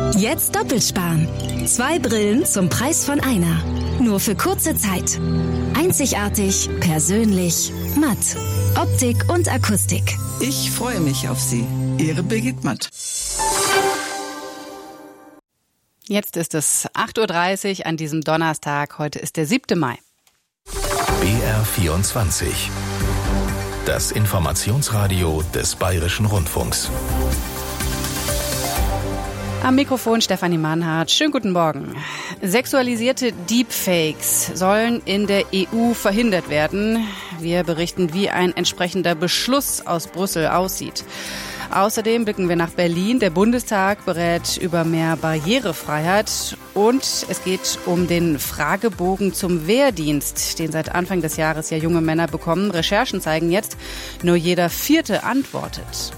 Jetzt doppelt sparen. 2 Brillen zum Preis von einer. Nur für kurze Zeit. Einzigartig, persönlich, matt. Optik und Akustik. Ich freue mich auf Sie. Ihre Birgit Matt. Jetzt ist es 8.30 Uhr an diesem Donnerstag. Heute ist der 7. Mai. BR24. Das Informationsradio des Bayerischen Rundfunks. Am Mikrofon Stefanie Mannhardt. Schönen guten Morgen. Sexualisierte Deepfakes sollen in der EU verhindert werden. Wir berichten, wie ein entsprechender Beschluss aus Brüssel aussieht. Außerdem blicken wir nach Berlin. Der Bundestag berät über mehr Barrierefreiheit. Und es geht um den Fragebogen zum Wehrdienst, den seit Anfang des Jahres ja junge Männer bekommen. Recherchen zeigen jetzt, nur jeder 4. antwortet.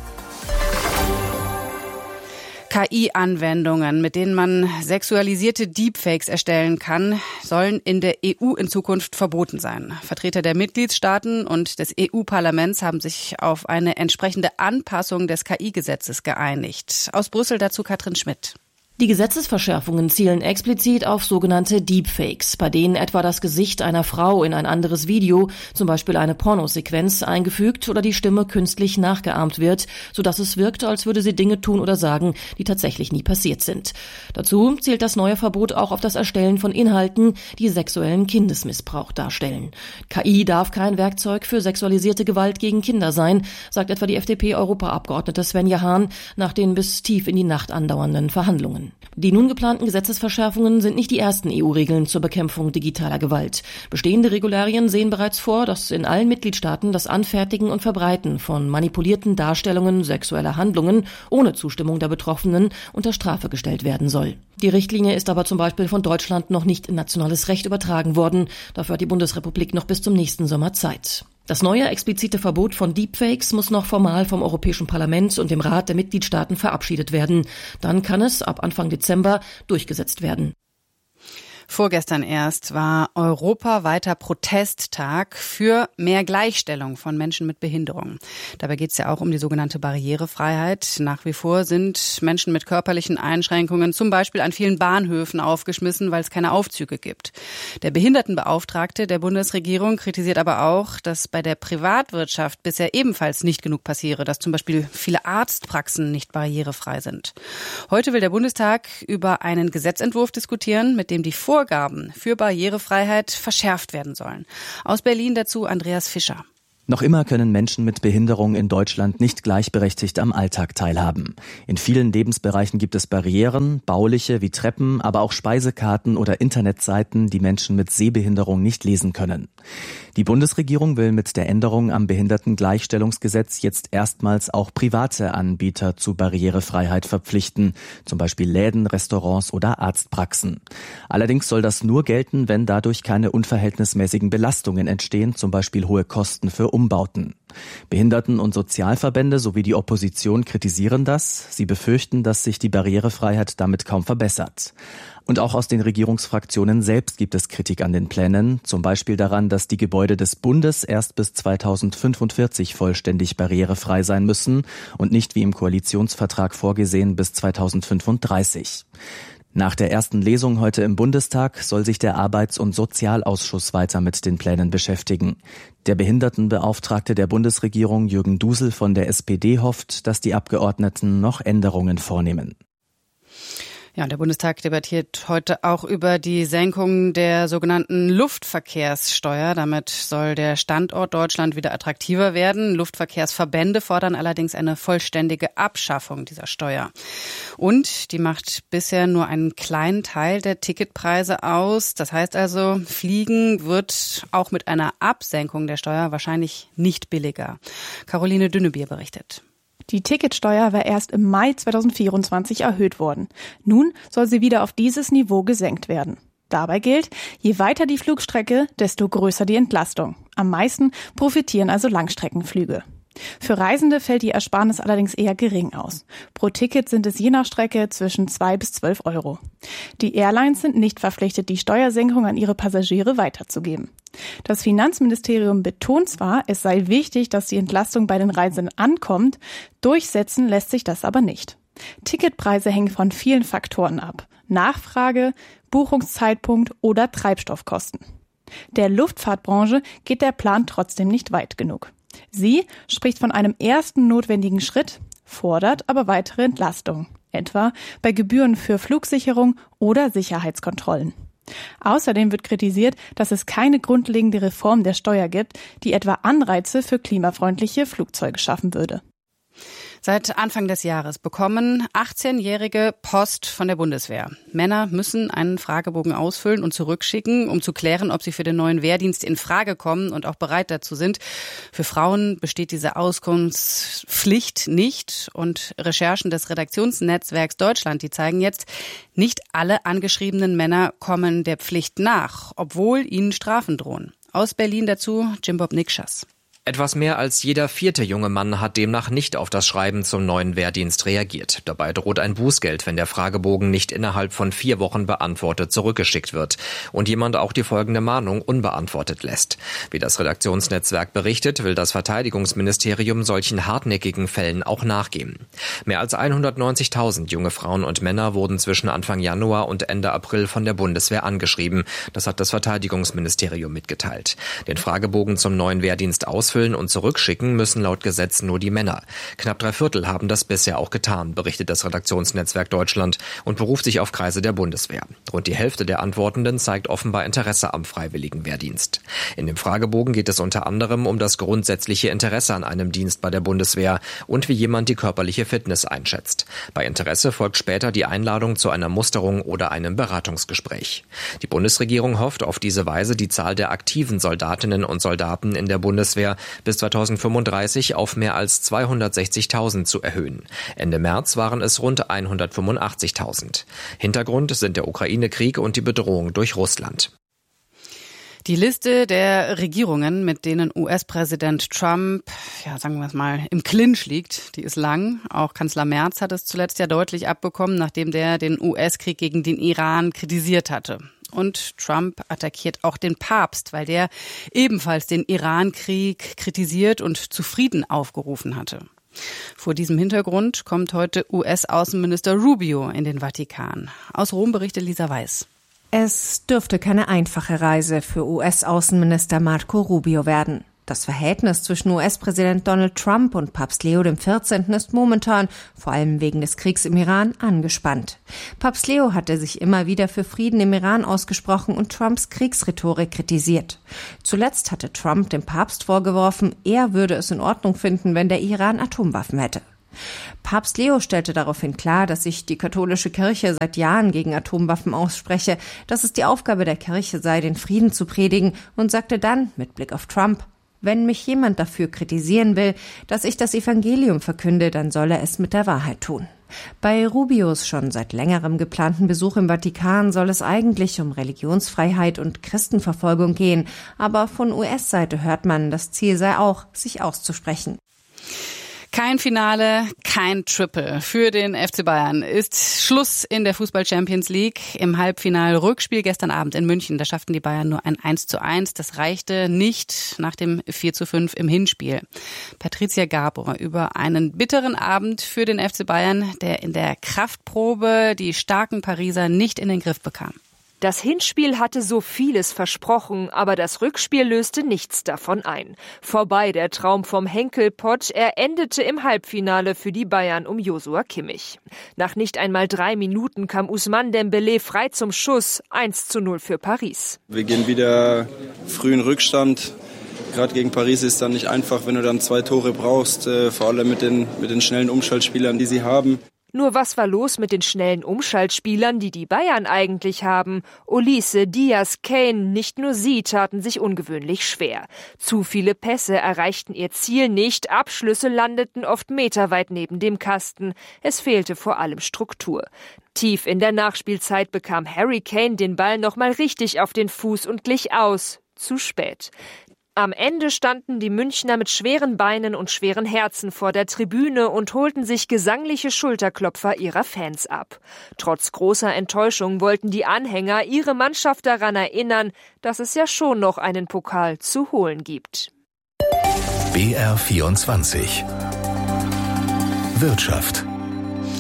KI-Anwendungen, mit denen man sexualisierte Deepfakes erstellen kann, sollen in der EU in Zukunft verboten sein. Vertreter der Mitgliedstaaten und des EU-Parlaments haben sich auf eine entsprechende Anpassung des KI-Gesetzes geeinigt. Aus Brüssel dazu Katrin Schmidt. Die Gesetzesverschärfungen zielen explizit auf sogenannte Deepfakes, bei denen etwa das Gesicht einer Frau in ein anderes Video, zum Beispiel eine Pornosequenz, eingefügt oder die Stimme künstlich nachgeahmt wird, sodass es wirkt, als würde sie Dinge tun oder sagen, die tatsächlich nie passiert sind. Dazu zielt das neue Verbot auch auf das Erstellen von Inhalten, die sexuellen Kindesmissbrauch darstellen. KI darf kein Werkzeug für sexualisierte Gewalt gegen Kinder sein, sagt etwa die FDP-Europaabgeordnete Svenja Hahn nach den bis tief in die Nacht andauernden Verhandlungen. Die nun geplanten Gesetzesverschärfungen sind nicht die ersten EU-Regeln zur Bekämpfung digitaler Gewalt. Bestehende Regularien sehen bereits vor, dass in allen Mitgliedstaaten das Anfertigen und Verbreiten von manipulierten Darstellungen sexueller Handlungen ohne Zustimmung der Betroffenen unter Strafe gestellt werden soll. Die Richtlinie ist aber zum Beispiel von Deutschland noch nicht in nationales Recht übertragen worden. Dafür hat die Bundesrepublik noch bis zum nächsten Sommer Zeit. Das neue explizite Verbot von Deepfakes muss noch formal vom Europäischen Parlament und dem Rat der Mitgliedstaaten verabschiedet werden. Dann kann es ab Anfang Dezember durchgesetzt werden. Vorgestern erst war europaweiter Protesttag für mehr Gleichstellung von Menschen mit Behinderung. Dabei geht es ja auch um die sogenannte Barrierefreiheit. Nach wie vor sind Menschen mit körperlichen Einschränkungen zum Beispiel an vielen Bahnhöfen aufgeschmissen, weil es keine Aufzüge gibt. Der Behindertenbeauftragte der Bundesregierung kritisiert aber auch, dass bei der Privatwirtschaft bisher ebenfalls nicht genug passiere, dass zum Beispiel viele Arztpraxen nicht barrierefrei sind. Heute will der Bundestag über einen Gesetzentwurf diskutieren, mit dem die Vorgaben für Barrierefreiheit verschärft werden sollen. Aus Berlin dazu Andreas Fischer. Noch immer können Menschen mit Behinderung in Deutschland nicht gleichberechtigt am Alltag teilhaben. In vielen Lebensbereichen gibt es Barrieren, bauliche wie Treppen, aber auch Speisekarten oder Internetseiten, die Menschen mit Sehbehinderung nicht lesen können. Die Bundesregierung will mit der Änderung am Behindertengleichstellungsgesetz jetzt erstmals auch private Anbieter zu Barrierefreiheit verpflichten, zum Beispiel Läden, Restaurants oder Arztpraxen. Allerdings soll das nur gelten, wenn dadurch keine unverhältnismäßigen Belastungen entstehen, zum Beispiel hohe Kosten für Umbauten. Behinderten- und Sozialverbände sowie die Opposition kritisieren das. Sie befürchten, dass sich die Barrierefreiheit damit kaum verbessert. Und auch aus den Regierungsfraktionen selbst gibt es Kritik an den Plänen, zum Beispiel daran, dass die Gebäude des Bundes erst bis 2045 vollständig barrierefrei sein müssen und nicht wie im Koalitionsvertrag vorgesehen bis 2035. Nach der ersten Lesung heute im Bundestag soll sich der Arbeits- und Sozialausschuss weiter mit den Plänen beschäftigen. Der Behindertenbeauftragte der Bundesregierung Jürgen Dusel von der SPD hofft, dass die Abgeordneten noch Änderungen vornehmen. Ja, und der Bundestag debattiert heute auch über die Senkung der sogenannten Luftverkehrssteuer. Damit soll der Standort Deutschland wieder attraktiver werden. Luftverkehrsverbände fordern allerdings eine vollständige Abschaffung dieser Steuer. Und die macht bisher nur einen kleinen Teil der Ticketpreise aus. Das heißt also, Fliegen wird auch mit einer Absenkung der Steuer wahrscheinlich nicht billiger. Caroline Dünnebier berichtet. Die Ticketsteuer war erst im Mai 2024 erhöht worden. Nun soll sie wieder auf dieses Niveau gesenkt werden. Dabei gilt, je weiter die Flugstrecke, desto größer die Entlastung. Am meisten profitieren also Langstreckenflüge. Für Reisende fällt die Ersparnis allerdings eher gering aus. Pro Ticket sind es je nach Strecke zwischen 2 bis 12 Euro. Die Airlines sind nicht verpflichtet, die Steuersenkung an ihre Passagiere weiterzugeben. Das Finanzministerium betont zwar, es sei wichtig, dass die Entlastung bei den Reisenden ankommt, durchsetzen lässt sich das aber nicht. Ticketpreise hängen von vielen Faktoren ab. Nachfrage, Buchungszeitpunkt oder Treibstoffkosten. Der Luftfahrtbranche geht der Plan trotzdem nicht weit genug. Sie spricht von einem ersten notwendigen Schritt, fordert aber weitere Entlastungen, etwa bei Gebühren für Flugsicherung oder Sicherheitskontrollen. Außerdem wird kritisiert, dass es keine grundlegende Reform der Steuer gibt, die etwa Anreize für klimafreundliche Flugzeuge schaffen würde. Seit Anfang des Jahres bekommen 18-Jährige Post von der Bundeswehr. Männer müssen einen Fragebogen ausfüllen und zurückschicken, um zu klären, ob sie für den neuen Wehrdienst in Frage kommen und auch bereit dazu sind. Für Frauen besteht diese Auskunftspflicht nicht. Und Recherchen des Redaktionsnetzwerks Deutschland, die zeigen jetzt, nicht alle angeschriebenen Männer kommen der Pflicht nach, obwohl ihnen Strafen drohen. Aus Berlin dazu Jimbob Nikschas. Etwas mehr als jeder 4. junge Mann hat demnach nicht auf das Schreiben zum neuen Wehrdienst reagiert. Dabei droht ein Bußgeld, wenn der Fragebogen nicht innerhalb von 4 Wochen beantwortet zurückgeschickt wird und jemand auch die folgende Mahnung unbeantwortet lässt. Wie das Redaktionsnetzwerk berichtet, will das Verteidigungsministerium solchen hartnäckigen Fällen auch nachgehen. Mehr als 190.000 junge Frauen und Männer wurden zwischen Anfang Januar und Ende April von der Bundeswehr angeschrieben. Das hat das Verteidigungsministerium mitgeteilt. Den Fragebogen zum neuen Wehrdienst ausfüllen und zurückschicken müssen laut Gesetz nur die Männer. Knapp 3/4 haben das bisher auch getan, berichtet das Redaktionsnetzwerk Deutschland und beruft sich auf Kreise der Bundeswehr. Rund die Hälfte der Antwortenden zeigt offenbar Interesse am freiwilligen Wehrdienst. In dem Fragebogen geht es unter anderem um das grundsätzliche Interesse an einem Dienst bei der Bundeswehr und wie jemand die körperliche Fitness einschätzt. Bei Interesse folgt später die Einladung zu einer Musterung oder einem Beratungsgespräch. Die Bundesregierung hofft auf diese Weise, die Zahl der aktiven Soldatinnen und Soldaten in der Bundeswehr bis 2035 auf mehr als 260.000 zu erhöhen. Ende März waren es rund 185.000. Hintergrund sind der Ukraine-Krieg und die Bedrohung durch Russland. Die Liste der Regierungen, mit denen US-Präsident Trump, sagen wir es mal, im Clinch liegt, die ist lang. Auch Kanzler Merz hat es zuletzt ja deutlich abbekommen, nachdem der den US-Krieg gegen den Iran kritisiert hatte. Und Trump attackiert auch den Papst, weil der ebenfalls den Iran-Krieg kritisiert und zu Frieden aufgerufen hatte. Vor diesem Hintergrund kommt heute US-Außenminister Rubio in den Vatikan. Aus Rom berichtet Lisa Weiß. Es dürfte keine einfache Reise für US-Außenminister Marco Rubio werden. Das Verhältnis zwischen US-Präsident Donald Trump und Papst Leo XIV. Ist momentan, vor allem wegen des Kriegs im Iran, angespannt. Papst Leo hatte sich immer wieder für Frieden im Iran ausgesprochen und Trumps Kriegsrhetorik kritisiert. Zuletzt hatte Trump dem Papst vorgeworfen, er würde es in Ordnung finden, wenn der Iran Atomwaffen hätte. Papst Leo stellte daraufhin klar, dass sich die katholische Kirche seit Jahren gegen Atomwaffen ausspreche, dass es die Aufgabe der Kirche sei, den Frieden zu predigen, und sagte dann, mit Blick auf Trump: Wenn mich jemand dafür kritisieren will, dass ich das Evangelium verkünde, dann soll er es mit der Wahrheit tun. Bei Rubios schon seit längerem geplanten Besuch im Vatikan soll es eigentlich um Religionsfreiheit und Christenverfolgung gehen, aber von US-Seite hört man, das Ziel sei auch, sich auszusprechen. Kein Finale, kein Triple. Für den FC Bayern ist Schluss in der Fußball-Champions League. Im Halbfinal-Rückspiel gestern Abend in München, da schafften die Bayern nur ein 1:1. Das reichte nicht nach dem 4:5 im Hinspiel. Patricia Gabor über einen bitteren Abend für den FC Bayern, der in der Kraftprobe die starken Pariser nicht in den Griff bekam. Das Hinspiel hatte so vieles versprochen, aber das Rückspiel löste nichts davon ein. Vorbei der Traum vom Henkelpott, er endete im Halbfinale für die Bayern um Joshua Kimmich. Nach nicht einmal 3 Minuten kam Ousmane Dembélé frei zum Schuss, 1:0 für Paris. Wir gehen wieder früh in Rückstand. Gerade gegen Paris ist es dann nicht einfach, wenn du dann 2 Tore brauchst, vor allem mit den schnellen Umschaltspielern, die sie haben. Nur was war los mit den schnellen Umschaltspielern, die die Bayern eigentlich haben? Olise, Diaz, Kane, nicht nur sie taten sich ungewöhnlich schwer. Zu viele Pässe erreichten ihr Ziel nicht, Abschlüsse landeten oft meterweit neben dem Kasten. Es fehlte vor allem Struktur. Tief in der Nachspielzeit bekam Harry Kane den Ball nochmal richtig auf den Fuß und glich aus. Zu spät. Am Ende standen die Münchner mit schweren Beinen und schweren Herzen vor der Tribüne und holten sich gesangliche Schulterklopfer ihrer Fans ab. Trotz großer Enttäuschung wollten die Anhänger ihre Mannschaft daran erinnern, dass es ja schon noch einen Pokal zu holen gibt. BR24 Wirtschaft.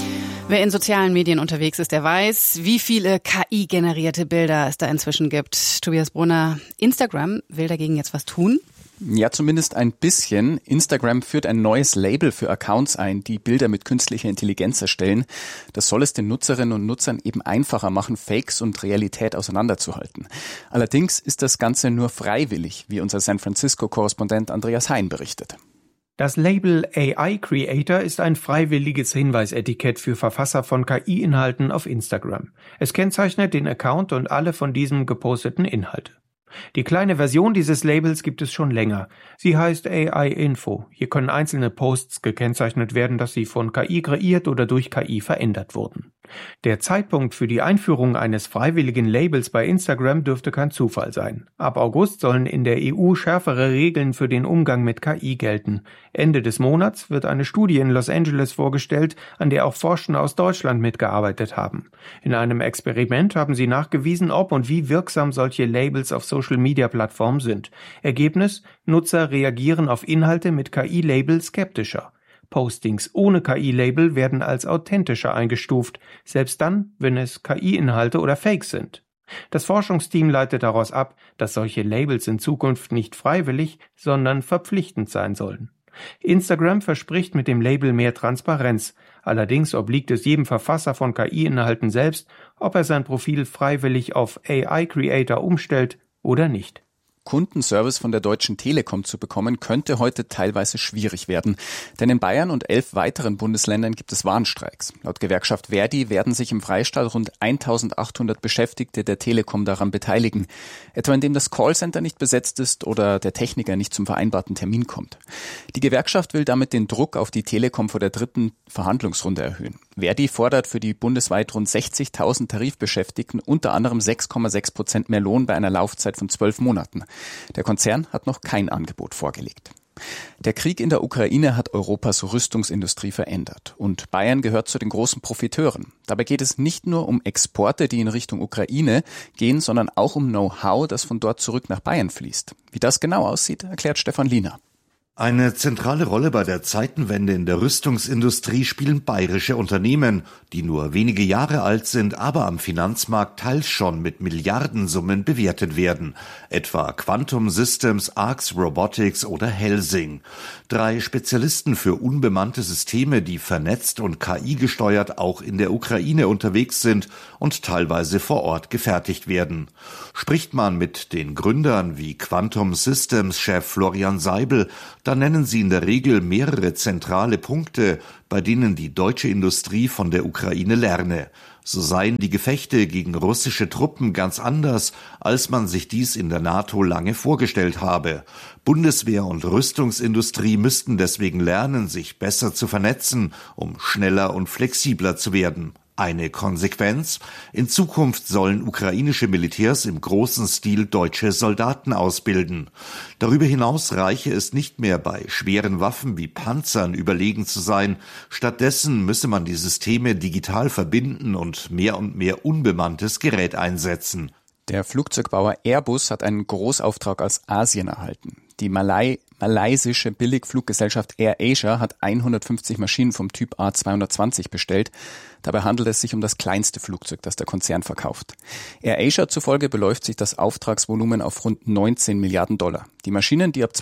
Wer in sozialen Medien unterwegs ist, der weiß, wie viele KI-generierte Bilder es da inzwischen gibt. Tobias Brunner, Instagram will dagegen jetzt was tun? Ja, zumindest ein bisschen. Instagram führt ein neues Label für Accounts ein, die Bilder mit künstlicher Intelligenz erstellen. Das soll es den Nutzerinnen und Nutzern eben einfacher machen, Fakes und Realität auseinanderzuhalten. Allerdings ist das Ganze nur freiwillig, wie unser San Francisco-Korrespondent Andreas Hein berichtet. Das Label AI Creator ist ein freiwilliges Hinweisetikett für Verfasser von KI-Inhalten auf Instagram. Es kennzeichnet den Account und alle von diesem geposteten Inhalte. Die kleine Version dieses Labels gibt es schon länger. Sie heißt AI Info. Hier können einzelne Posts gekennzeichnet werden, dass sie von KI kreiert oder durch KI verändert wurden. Der Zeitpunkt für die Einführung eines freiwilligen Labels bei Instagram dürfte kein Zufall sein. Ab August sollen in der EU schärfere Regeln für den Umgang mit KI gelten. Ende des Monats wird eine Studie in Los Angeles vorgestellt, an der auch Forschende aus Deutschland mitgearbeitet haben. In einem Experiment haben sie nachgewiesen, ob und wie wirksam solche Labels auf Social-Media-Plattformen sind. Ergebnis: Nutzer reagieren auf Inhalte mit KI-Label skeptischer. Postings ohne KI-Label werden als authentischer eingestuft, selbst dann, wenn es KI-Inhalte oder Fakes sind. Das Forschungsteam leitet daraus ab, dass solche Labels in Zukunft nicht freiwillig, sondern verpflichtend sein sollen. Instagram verspricht mit dem Label mehr Transparenz. Allerdings obliegt es jedem Verfasser von KI-Inhalten selbst, ob er sein Profil freiwillig auf AI Creator umstellt oder nicht. Kundenservice von der Deutschen Telekom zu bekommen, könnte heute teilweise schwierig werden. Denn in Bayern und 11 weiteren Bundesländern gibt es Warnstreiks. Laut Gewerkschaft Verdi werden sich im Freistaat rund 1800 Beschäftigte der Telekom daran beteiligen. Etwa indem das Callcenter nicht besetzt ist oder der Techniker nicht zum vereinbarten Termin kommt. Die Gewerkschaft will damit den Druck auf die Telekom vor der dritten Verhandlungsrunde erhöhen. Verdi fordert für die bundesweit rund 60.000 Tarifbeschäftigten unter anderem 6,6% mehr Lohn bei einer Laufzeit von 12 Monaten. Der Konzern hat noch kein Angebot vorgelegt. Der Krieg in der Ukraine hat Europas Rüstungsindustrie verändert und Bayern gehört zu den großen Profiteuren. Dabei geht es nicht nur um Exporte, die in Richtung Ukraine gehen, sondern auch um Know-how, das von dort zurück nach Bayern fließt. Wie das genau aussieht, erklärt Stefan Liener. Eine zentrale Rolle bei der Zeitenwende in der Rüstungsindustrie spielen bayerische Unternehmen, die nur wenige Jahre alt sind, aber am Finanzmarkt teils schon mit Milliardensummen bewertet werden, etwa Quantum Systems, Arx Robotics oder Helsing. 3 Spezialisten für unbemannte Systeme, die vernetzt und KI-gesteuert auch in der Ukraine unterwegs sind und teilweise vor Ort gefertigt werden. Spricht man mit den Gründern wie Quantum Systems-Chef Florian Seibel, dann nennen sie in der Regel mehrere zentrale Punkte, bei denen die deutsche Industrie von der Ukraine lerne. So seien die Gefechte gegen russische Truppen ganz anders, als man sich dies in der NATO lange vorgestellt habe. Bundeswehr und Rüstungsindustrie müssten deswegen lernen, sich besser zu vernetzen, um schneller und flexibler zu werden. Eine Konsequenz: In Zukunft sollen ukrainische Militärs im großen Stil deutsche Soldaten ausbilden. Darüber hinaus reiche es nicht mehr, bei schweren Waffen wie Panzern überlegen zu sein. Stattdessen müsse man die Systeme digital verbinden und mehr unbemanntes Gerät einsetzen. Der Flugzeugbauer Airbus hat einen Großauftrag aus Asien erhalten. Die malaysische Billigfluggesellschaft AirAsia hat 150 Maschinen vom Typ A220 bestellt. Dabei handelt es sich um das kleinste Flugzeug, das der Konzern verkauft. AirAsia zufolge beläuft sich das Auftragsvolumen auf rund 19 Milliarden $. Die Maschinen, die ab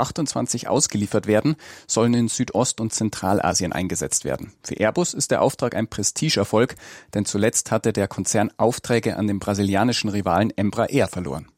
2028 ausgeliefert werden, sollen in Südost- und Zentralasien eingesetzt werden. Für Airbus ist der Auftrag ein Prestigeerfolg, denn zuletzt hatte der Konzern Aufträge an den brasilianischen Rivalen Embraer verloren.